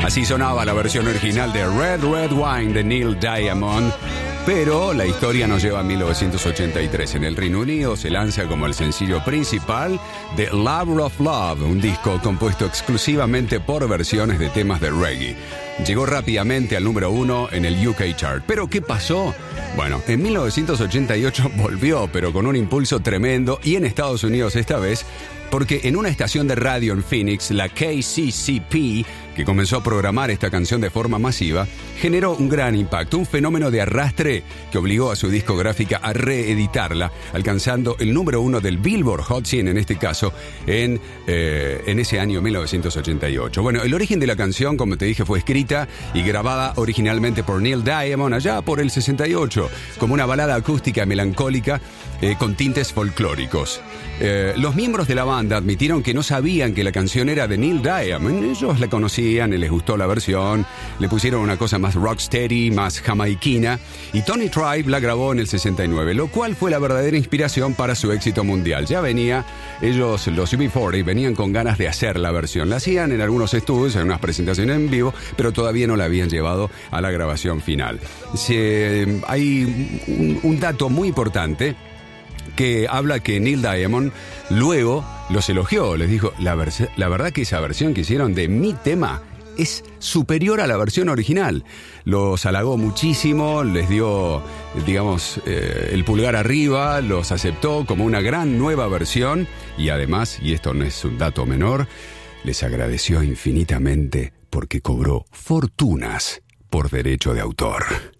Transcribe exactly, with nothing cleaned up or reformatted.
Así sonaba la versión original de Red Red Wine de Neil Diamond. Pero la historia nos lleva a mil novecientos ochenta y tres. En el Reino Unido se lanza como el sencillo principal de Lover of Love, un disco compuesto exclusivamente por versiones de temas de reggae. Llegó rápidamente al número uno en el U K chart. ¿Pero qué pasó? Bueno, en mil novecientos ochenta y ocho volvió, pero con un impulso tremendo, y en Estados Unidos esta vez, porque en una estación de radio en Phoenix, la K C C P, que comenzó a programar esta canción de forma masiva, generó un gran impacto, un fenómeno de arrastre que obligó a su discográfica a reeditarla, alcanzando el número uno del Billboard Hot cien, en este caso, en, eh, en ese año mil novecientos ochenta y ocho. Bueno, el origen de la canción, como te dije, fue escrita y grabada originalmente por Neil Diamond allá por el sesenta y ocho, como una balada acústica melancólica eh, con tintes folclóricos. Eh, los miembros de la banda admitieron que no sabían que la canción era de Neil Diamond. Ellos la conocían, les gustó la versión, le pusieron una cosa más rocksteady, más jamaiquina, y Tony Tribe la grabó en el sesenta y nueve, lo cual fue la verdadera inspiración para su éxito mundial. Ya venía, ellos, los U B cuarenta, venían con ganas de hacer la versión. La hacían en algunos estudios, en unas presentaciones en vivo, pero todavía no la habían llevado a la grabación final. Se, hay un, un dato muy importante que habla que Neil Diamond luego los elogió, les dijo, la, vers- la verdad que esa versión que hicieron de mi tema es superior a la versión original. Los halagó muchísimo, les dio, digamos, eh, el pulgar arriba, los aceptó como una gran nueva versión, y además, y esto no es un dato menor, les agradeció infinitamente porque cobró fortunas por derecho de autor.